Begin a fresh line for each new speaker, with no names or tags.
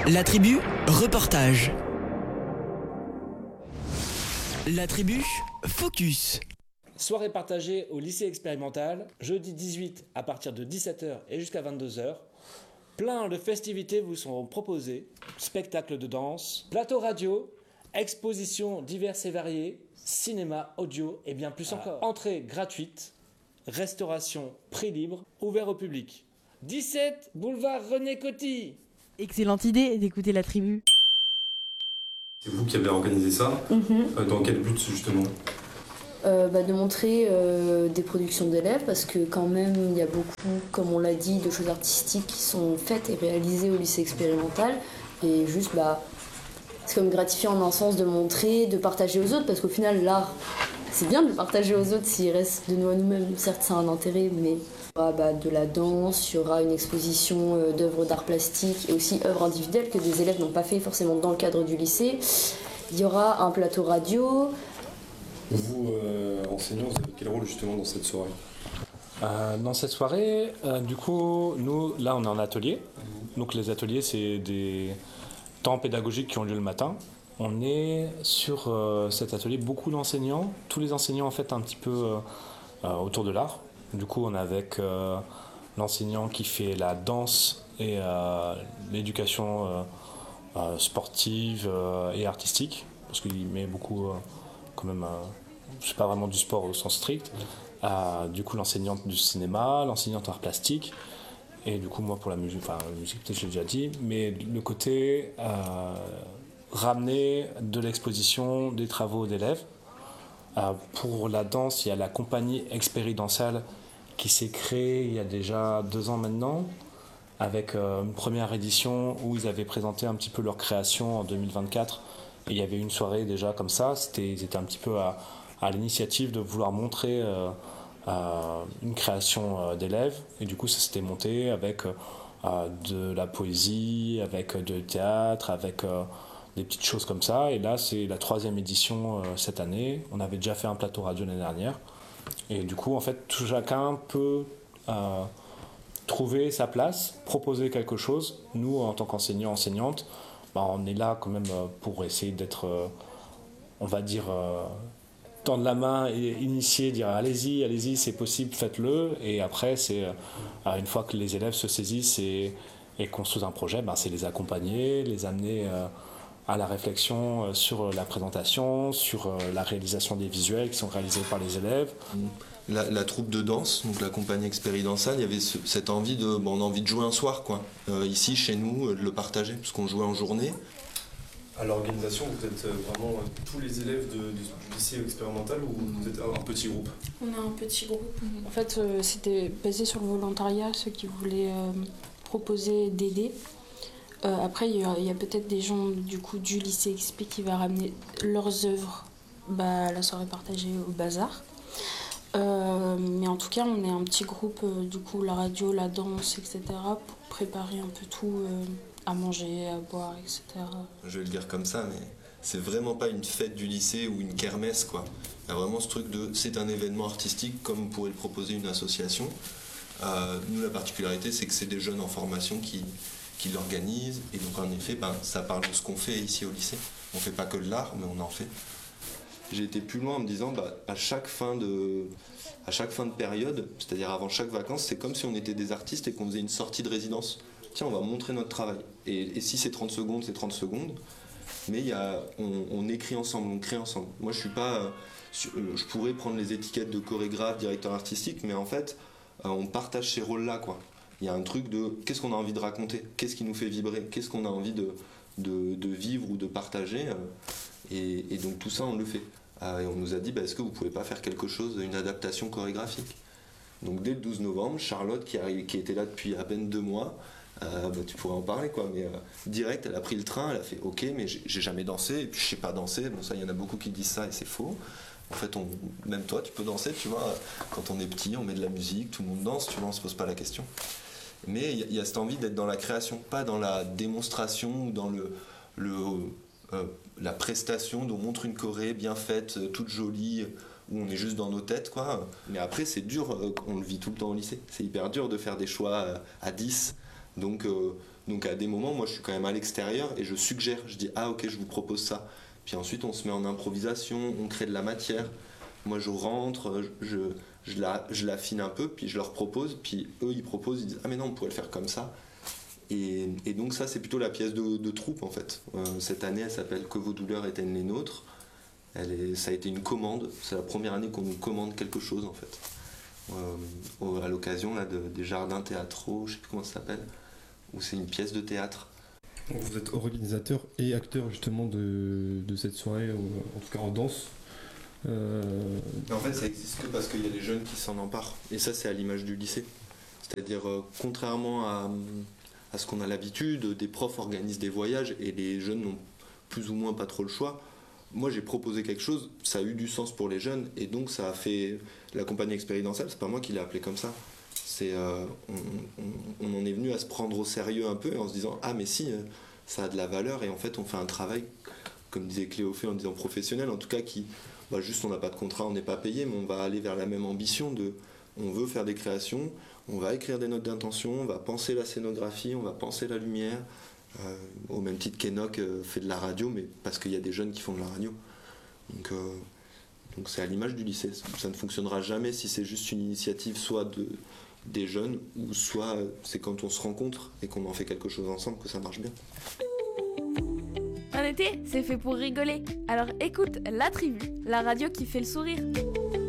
La tribu, reportage. La tribu, focus.
Soirée partagée au lycée expérimental, jeudi 18 à partir de 17h et jusqu'à 22h. Plein de festivités vous seront proposées, spectacles de danse, plateau radio, expositions diverses et variées, cinéma, audio et bien plus encore. Entrée gratuite, restauration prix libre, ouvert au public. 17 boulevard René Coty.
Excellente idée d'écouter la tribu.
C'est vous qui avez organisé ça. Dans quel but justement ?
De montrer des productions d'élèves parce que quand même il y a beaucoup, comme on l'a dit, de choses artistiques qui sont faites et réalisées au lycée expérimental et juste c'est comme gratifiant en un sens de montrer, de partager aux autres parce qu'au final l'art c'est bien de le partager aux autres s'il reste de nous à nous-mêmes, certes ça a un intérêt mais de la danse, il y aura une exposition d'œuvres d'art plastique et aussi œuvres individuelles que des élèves n'ont pas fait forcément dans le cadre du lycée. Il y aura un plateau radio.
Vous, enseignants, vous avez quel rôle justement dans cette soirée ?
Dans cette soirée, du coup, nous, là, on est en atelier. Donc les ateliers, c'est des temps pédagogiques qui ont lieu le matin. On est sur cet atelier, beaucoup d'enseignants. Tous les enseignants, en fait, un petit peu autour de l'art. Du coup, on est avec l'enseignant qui fait la danse et l'éducation sportive et artistique. Parce qu'il met beaucoup, quand même... c'est pas vraiment du sport au sens strict. Du coup, l'enseignante du cinéma, l'enseignante art plastique, et du coup, moi pour la musique, la musique peut-être je l'ai déjà dit, mais le côté ramener de l'exposition des travaux d'élèves. Pour la danse, il y a la compagnie expérimentale qui s'est créée il y a déjà 2 ans maintenant, avec une première édition où ils avaient présenté un petit peu leur création en 2024. Et il y avait une soirée déjà comme ça, ils étaient un petit peu à l'initiative de vouloir montrer une création d'élèves. Et du coup, ça s'était monté avec de la poésie, avec du théâtre, avec des petites choses comme ça. Et là, c'est la 3e édition cette année. On avait déjà fait un plateau radio l'année dernière. Et du coup, en fait, chacun peut trouver sa place, proposer quelque chose. Nous, en tant qu'enseignants, enseignantes, on est là quand même pour essayer d'être, on va dire, tendre la main et initier, dire allez-y, c'est possible, faites-le. Et après, c'est une fois que les élèves se saisissent et construisent un projet, c'est les accompagner, les amener à la réflexion sur la présentation, sur la réalisation des visuels qui sont réalisés par les élèves.
La troupe de danse, donc la compagnie expérimentale, il y avait cette envie on a envie de jouer un soir, ici, chez nous, de le partager, parce qu'on jouait en journée.
À l'organisation, vous êtes vraiment tous les élèves du lycée expérimental ou vous êtes un petit groupe ?
On a un petit groupe. En fait, c'était basé sur le volontariat, ceux qui voulaient proposer d'aider. Après, il y a peut-être des gens du lycée XP qui va ramener leurs œuvres à la soirée partagée au bazar. Mais en tout cas, on est un petit groupe, la radio, la danse, etc., pour préparer un peu tout, à manger, à boire, etc.
Je vais le dire comme ça, mais c'est vraiment pas une fête du lycée ou une kermesse, quoi. Il y a vraiment ce truc c'est un événement artistique comme pourrait le proposer une association. Nous, la particularité, c'est que c'est des jeunes en formation qui l'organisent, et donc en effet, ça parle de ce qu'on fait ici au lycée. On fait pas que de l'art, mais on en fait. J'ai été plus loin en me disant, à chaque fin de période, c'est-à-dire avant chaque vacances, c'est comme si on était des artistes et qu'on faisait une sortie de résidence. Tiens, on va montrer notre travail. Et si c'est 30 secondes, c'est 30 secondes. Mais on écrit ensemble, on crée ensemble. Moi, je pourrais prendre les étiquettes de chorégraphe, directeur artistique, mais en fait, on partage ces rôles-là, quoi. Il y a un truc de qu'est-ce qu'on a envie de raconter, qu'est-ce qui nous fait vibrer, qu'est-ce qu'on a envie de vivre ou de partager. Et donc tout ça, on le fait. Et on nous a dit, est-ce que vous pouvez pas faire quelque chose, une adaptation chorégraphique ? Donc dès le 12 novembre, Charlotte, qui était là depuis à peine 2 mois, tu pourrais en parler, quoi, mais direct, elle a pris le train, elle a fait ok, mais j'ai jamais dansé, et puis je sais pas danser. Bon, ça, il y en a beaucoup qui disent ça et c'est faux. En fait, même toi, tu peux danser, tu vois. Quand on est petit, on met de la musique, tout le monde danse, tu vois, on se pose pas la question. Mais il y a cette envie d'être dans la création, pas dans la démonstration ou dans la prestation, d'on montre une choré bien faite, toute jolie, où on est juste dans nos têtes, quoi. Mais après, c'est dur, on le vit tout le temps au lycée. C'est hyper dur de faire des choix à 10 Donc à des moments, moi je suis quand même à l'extérieur et je suggère, je dis ah ok je vous propose ça. Puis ensuite on se met en improvisation, on crée de la matière. Moi je rentre, je l'affine un peu, puis je leur propose, puis eux ils proposent, ils disent ah mais non on pourrait le faire comme ça. Et donc ça c'est plutôt la pièce de troupe en fait. Cette année elle s'appelle Que vos douleurs éteignent les nôtres. Ça a été une commande, c'est la première année qu'on nous commande quelque chose en fait. À l'occasion là, des jardins théâtraux, je sais plus comment ça s'appelle, où c'est une pièce de théâtre.
Donc vous êtes organisateur et acteur justement de cette soirée, en tout cas en danse.
En fait ça existe que parce qu'il y a des jeunes qui s'en emparent. Et ça c'est à l'image du lycée. C'est-à-dire contrairement à ce qu'on a l'habitude, des profs organisent des voyages et les jeunes n'ont plus ou moins pas trop le choix. Moi j'ai proposé quelque chose, ça a eu du sens pour les jeunes et donc ça a fait la compagnie expérientielle, c'est pas moi qui l'ai appelé comme ça. On en est venu à se prendre au sérieux un peu en se disant ah mais si ça a de la valeur et en fait on fait un travail comme disait Cléophée en disant professionnel en tout cas qui juste on n'a pas de contrat, on n'est pas payé mais on va aller vers la même ambition on veut faire des créations, on va écrire des notes d'intention, on va penser la scénographie, on va penser la lumière. Au même titre qu'Enoch fait de la radio, mais parce qu'il y a des jeunes qui font de la radio. Donc c'est à l'image du lycée. Ça ne fonctionnera jamais si c'est juste une initiative soit des jeunes, ou soit c'est quand on se rencontre et qu'on en fait quelque chose ensemble que ça marche bien.
Un été, c'est fait pour rigoler. Alors écoute La Tribu, la radio qui fait le sourire.